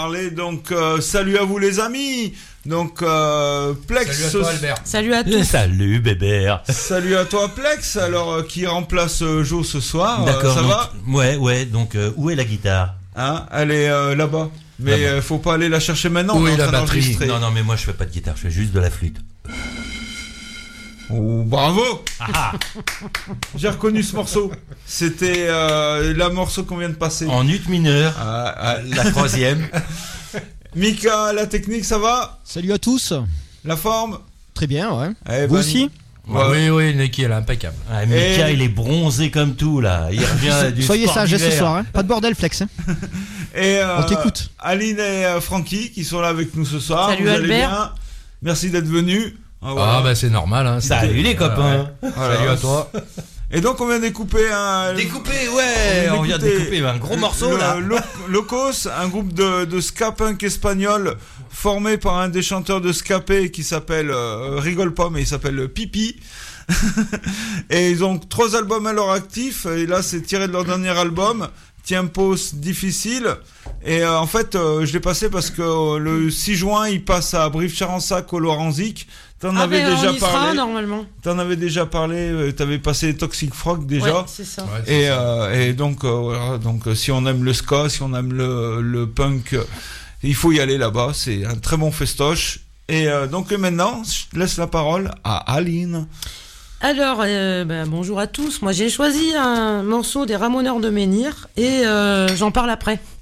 Donc salut à vous les amis. Donc Plex. Salut à toi Albert. Salut à tous. Salut Bébert. Salut à toi Plex. Alors qui remplace Jo ce soir. D'accord. Ça donc, va? Ouais. Donc où est la guitare? Hein, elle est là-bas. Mais Là-bas. faut pas aller la chercher maintenant. Où on est en la train batterie? d'enregistrer. Non, mais moi je fais pas de guitare, je fais juste de la flûte. Oh, bravo. J'ai reconnu ce morceau. C'était le morceau qu'on vient de passer. En ut mineur, la troisième. Mika, la technique, ça va? Salut à tous. La forme? Très bien, ouais. Eh Vous ben, aussi? Ouais. Oui, Neki, elle est impeccable. Ah, Mika, il est bronzé comme tout là. Il revient du Soyez sport sages ce d'hiver. soir, hein. Pas de bordel, Flex. Hein. Et On t'écoute. Aline et Francky qui sont là avec nous ce soir. Salut, Vous allez Albert. bien? Merci d'être venus. Ah bah c'est normal. Hein, Salut les copains. Voilà. Salut à toi. Et donc on vient découper un... Découpé, ouais. On vient de découper un gros morceau là. Locos, un groupe de ska punk espagnol formé par un des chanteurs de Scapé qui s'appelle rigole pas mais il s'appelle Pipi. Et ils ont 3 albums à leur actif et là c'est tiré de leur dernier album Tiempos Difficile et en fait je l'ai passé parce que le 6 juin il passe à Brive-Charensac au Lorenzic. T'en avais on déjà y sera, parlé. normalement. T'en avais déjà parlé, t'avais passé Toxic Frog déjà. Ouais, c'est ça. Ouais, c'est ça. Et donc voilà, donc si on aime le ska, si on aime le punk, il faut y aller là-bas. C'est un très bon festoche. Et donc maintenant, je laisse la parole à Aline. Alors, bonjour à tous. Moi, j'ai choisi un morceau des Ramoneurs de Menhir et j'en parle après.